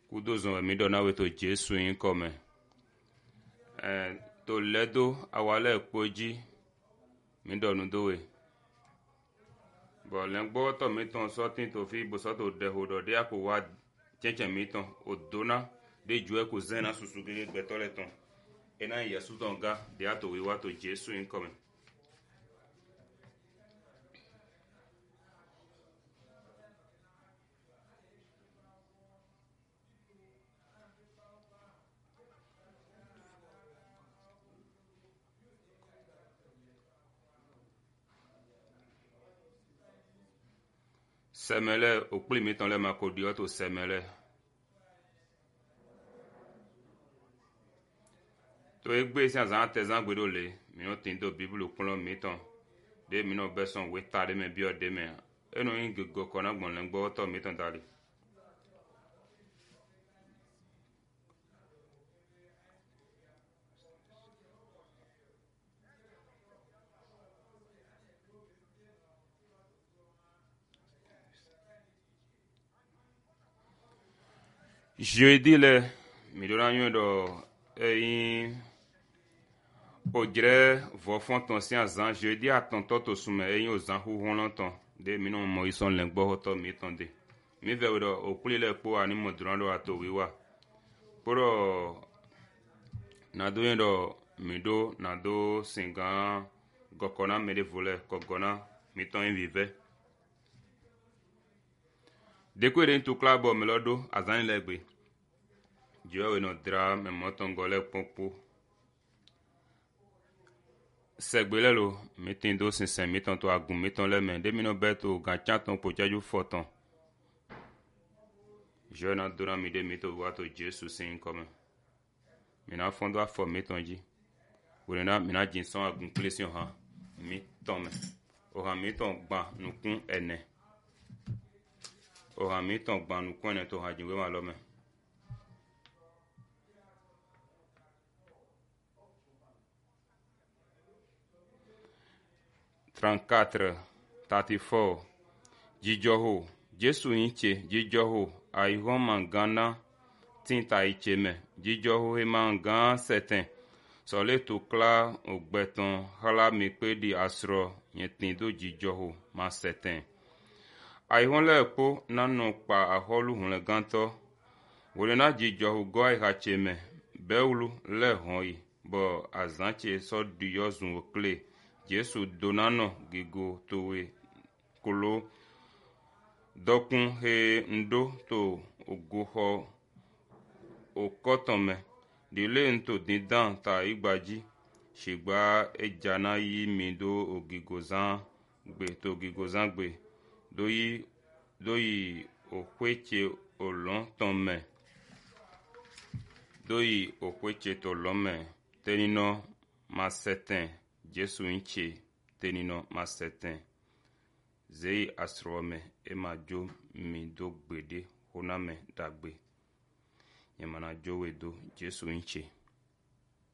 Kudozon mi dona we to Jesu yin come. To ledo awale poji mi donu dowe. Bo lengbo to mi ton sorting to fi bo so to de hodo de ako wa chenchen mi ton odona de jue ko zena susu gege gbetole ton. Ena yesu ton ga de ato we wa to Jesu yin come. Semele okpli mi ton le makodi oto semele. To egbe si azan tezan gbedo le mi no tindo bibulu kunlo mi ton de mi no beson we tare me bi ode me eno yin gogo kona gbon le gbo to mi ton dali. Jeudi le mi do ranyo do eyin ojre vo fon ton si azan jeudi aton to sume eyin ozan hu hon ton de mi no mo ison le gbo to mi ton de mi ve do okuli le po ani mo duran do ato wiwa poro na do yen do mi do na do singan gokona me de vole kogona mi ton in vive de ko de to club me lodo azan le gbe Dieu we no dra me moton gole pompo segbele lo mi tindo sinsen mi ton to agun mi ton le men de mi no beto gancha ton po jaju foton je na dura mi de mi to wa to Jesu sin comme mi na fondo afo mi ton ji we na mi na jinson agun plesion ha mi ton me o ha mi ton gba nukun ene o ha mi ton gba nukun ene to ha jinwe ma lo me 34 34 jijoho Jesu inche jijoho aihon mangana tinta iche me jijoho he mangan certain so le to kla ogbeton hala mi pe di asro yetin do jijoho ma certain aihon le po nanu pa aholu hun le ganto wole na jijoho go ai ha cheme beulu le hon yi bo azanche so di yozun okle Jesu donano gigo towe kolo dokun he ndo to ogoho okotome dile nto dindan ta igbaji shigba ejana yi mi do ogigozan gbe doyi okweche olon tome doyi okweche to lome tenino ma certain Jesu inche tenino ma certain zei asrome e ma jo mi do gbede honame dagbe yemana jo we do Jesu inche